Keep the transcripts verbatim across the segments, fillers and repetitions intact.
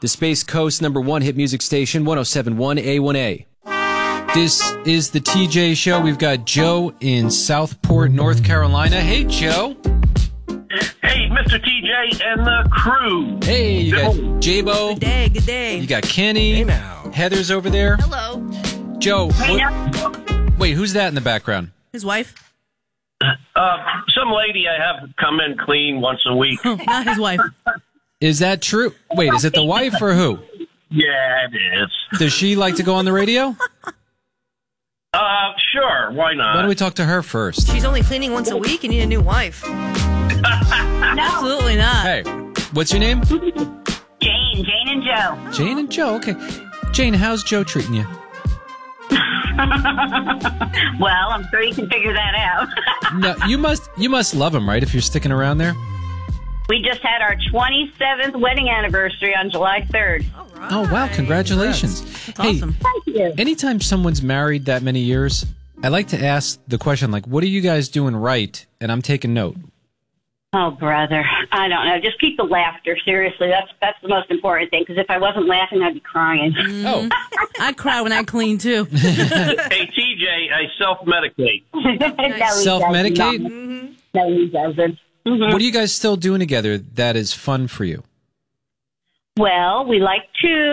the Space Coast number one hit music station, one oh seven point one A one A. This is the T J Show. We've got Joe in Southport, North Carolina. Hey, Joe. Hey, Mister T J and the crew. Hey, you got J-Bo. Good day, good day. You got Kenny. Hey now. Heather's over there. Hello. Joe, Hey, what, wait, who's that in the background? His wife? Uh, some lady I have come in clean once a week. Not his wife. Is that true? Wait, is it the wife or who? Yeah, it is. Does she like to go on the radio? Uh, sure, why not? Why don't we talk to her first? She's only cleaning once a week. You need a new wife. Absolutely not. Hey, what's your name? Jane, Jane and Joe. Jane and Joe. Okay. Jane, how's Joe treating you? Well, I'm sure you can figure that out. No, you must you must love him, right, if you're sticking around there? We just had our twenty-seventh wedding anniversary on July third. All right. Oh, wow, congratulations. That's Hey, awesome. Thank you. anytime someone's married that many years, I like to ask the question, like, what are you guys doing right? And I'm taking note. Oh, brother. I don't know. Just keep the laughter. Seriously, that's that's the most important thing. Because if I wasn't laughing, I'd be crying. Oh, I cry when I clean, too. Hey, T J, I self-medicate. No, he doesn't. self-medicate? No, he doesn't. Mhm. What are you guys still doing together that is fun for you? Well, we like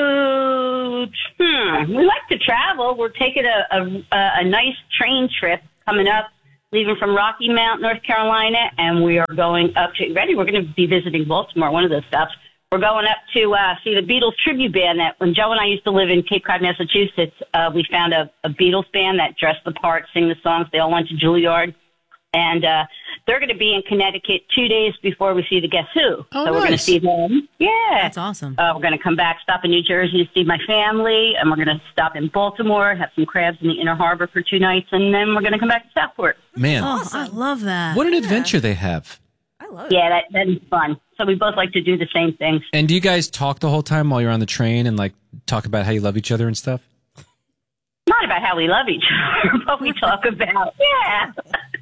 to hmm, we like to travel. We're taking a, a a nice train trip coming up, leaving from Rocky Mount, North Carolina, and we are going up to ready. We're going to be visiting Baltimore. One of those stops. We're going up to uh, see the Beatles tribute band. That when Joe and I used to live in Cape Cod, Massachusetts, uh, we found a, a Beatles band that dressed the part, sing the songs. They all went to Juilliard. And uh, they're going to be in Connecticut two days before we see the Guess Who. Oh, so we're going to nice. see them. Yeah. That's awesome. Uh, we're going to come back, stop in New Jersey to see my family, and we're going to stop in Baltimore, have some crabs in the Inner Harbor for two nights, and then we're going to come back to Southport. Man, Oh, I love that. what an adventure they have. I love it. Yeah, that, that is fun. So we both like to do the same things. And do you guys talk the whole time while you're on the train and, like, talk about how you love each other and stuff? Not about how we love each other, but we talk about, yeah,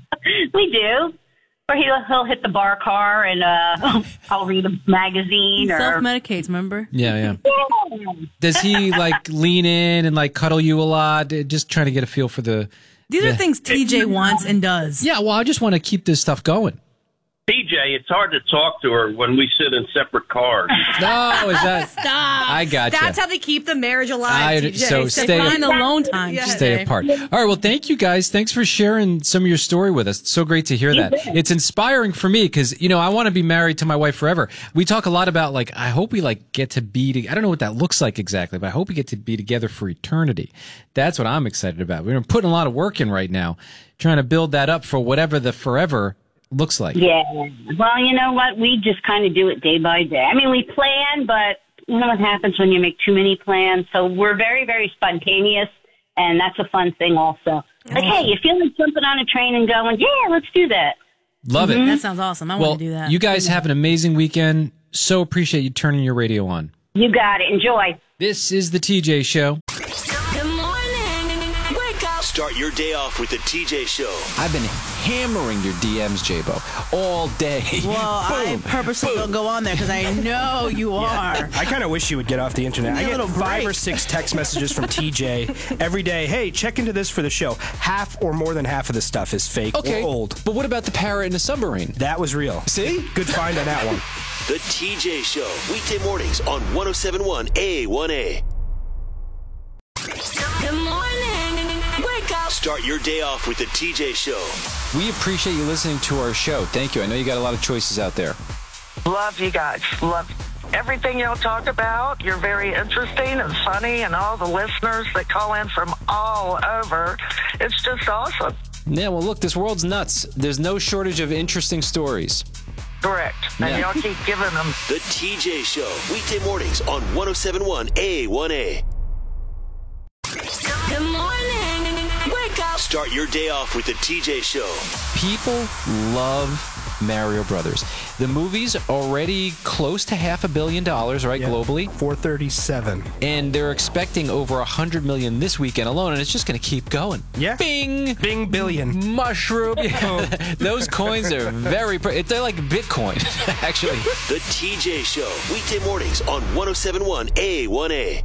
we do. Or he'll, he'll hit the bar car, and uh, I'll read a magazine. He or self-medicates, remember? Yeah, yeah. Yeah. Does he, like, lean in and, like, cuddle you a lot? Just trying to get a feel for the... These the- are things T J wants and does. Yeah, well, I just want to keep this stuff going. T J, it's hard to talk to her when we sit in separate cars. No, is that... Stop. I gotcha. That's how they keep the marriage alive. I- T J. so They stay- find alone time. Yeah. Stay apart. All right, well, thank you guys. Thanks for sharing some of your story with us. It's so great to hear that. It's inspiring for me because, you know, I want to be married to my wife forever. We talk a lot about, like, I hope we, like, get to be together. I don't know what that looks like exactly, but I hope we get to be together for eternity. That's what I'm excited about. We're putting a lot of work in right now, trying to build that up for whatever the forever looks like. Yeah. Well, you know what? We just kind of do it day by day. I mean, we plan, but you know what happens when you make too many plans. So we're very, very spontaneous, and that's a fun thing also. Like, hey, you feel like jumping on a train and going, yeah, let's do that. Love it. That sounds awesome. I Well, want to do that. you guys have an amazing weekend. So appreciate you turning your radio on. You got it. Enjoy. This is the T J Show. Good morning. Wake up. Start your day off with the T J Show. I've been hammering your D Ms, J-Bo, all day. Well, I purposely don't go on there because I know you are. I kind of wish you would get off the internet. I Give me a get little five break. or six text messages from T J every day. Hey, check into this for the show. Half or more than half of the stuff is fake Okay, or old. but what about the parrot in the submarine? That was real. See? Good find on that one. The T J Show. Weekday mornings on one oh seven point one A one A. Good morning. Wake up. Start your day off with the T J Show. We appreciate you listening to our show. Thank you. I know you got a lot of choices out there. Love you guys. Love everything y'all talk about. You're very interesting and funny, and all the listeners that call in from all over. It's just awesome. Yeah, well, look, this world's nuts. There's no shortage of interesting stories. Correct. And Yeah. y'all keep giving them. The T J Show. Weekday mornings on one oh seven point one A one A. Good morning. Wake up. Start your day off with the T J Show. People love Mario Brothers. The movie's already close to half a billion dollars, right, Yeah. globally? four thirty-seven. And they're expecting over one hundred million this weekend alone, and it's just going to keep going. Yeah. Bing! Bing billion. Mushroom. Those coins are very, pr- they're like Bitcoin, actually. The T J Show, weekday mornings on one oh seven point one A one A.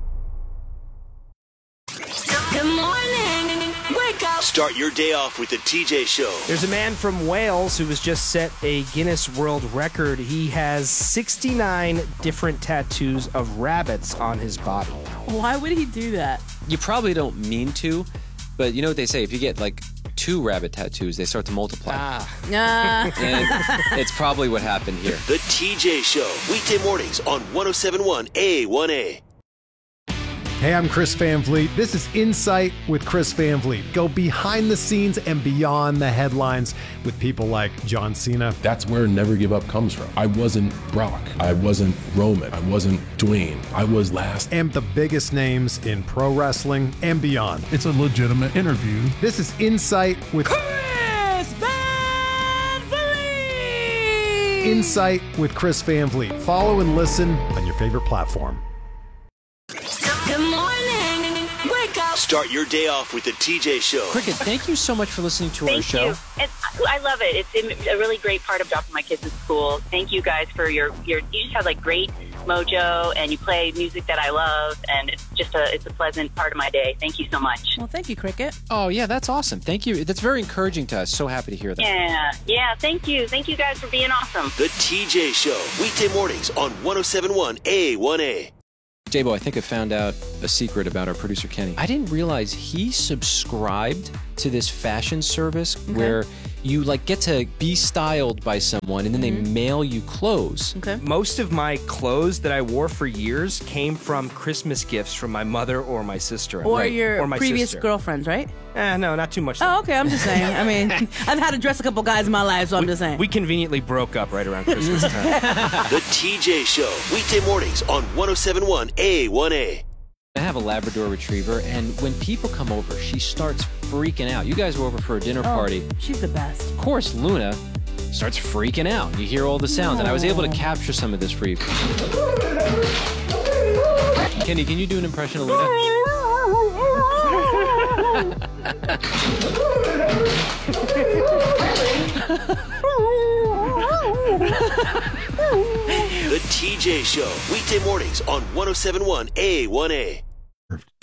Good morning. Wake up. Start your day off with the T J Show. There's a man from Wales who has just set a Guinness World Record. He has sixty-nine different tattoos of rabbits on his body. Why would he do that? You probably don't mean to, but you know what they say? If you get like two rabbit tattoos, they start to multiply. Ah. Uh, And it's probably what happened here. The T J Show, weekday mornings on one oh seven point one A one A. Hey, I'm Chris Van Vliet. This is Insight with Chris Van Vliet. Go behind the scenes and beyond the headlines with people like John Cena. That's where Never Give Up comes from. I wasn't Brock. I wasn't Roman. I wasn't Dwayne. I was last. And the biggest names in pro wrestling and beyond. It's a legitimate interview. This is Insight with Chris Van Vliet! Insight with Chris Van Vliet. Follow and listen on your favorite platform. Good morning. Wake up. Start your day off with the T J Show. Cricket, thank you so much for listening to our Thank show. you. It's, I love it. It's a really great part of dropping my kids at school. Thank you guys for your, your you just have like great mojo and you play music that I love and it's just a it's a pleasant part of my day. Thank you so much. well, thank you, Cricket. Oh, yeah, that's awesome. Thank you. That's very encouraging to us. So happy to hear that. Yeah, yeah, thank you. Thank you guys for being awesome. The T J Show, weekday mornings on one oh seven point one A one A. J-Bo, I think I found out a secret about our producer, Kenny. I didn't realize he subscribed to this fashion service Okay. where you like get to be styled by someone and then they mail you clothes. Okay. Most of my clothes that I wore for years came from Christmas gifts from my mother or my sister. Or Right. your or my previous sister. girlfriends, right? Eh, no, not too much. Oh, okay. I'm just saying. I mean, I've had to dress a couple guys in my life, so I'm just saying. We conveniently broke up right around Christmas time. The T J Show, weekday mornings on one oh seven point one A one A. I have a Labrador Retriever, and when people come over, she starts freaking out. You guys were over for a dinner Oh, party. she's the best. Of course, Luna starts freaking out. You hear all the sounds, and I was able to capture some of this for you. Kenny, can you do an impression of Luna? The T J Show, weekday mornings on one oh seven point one A one A.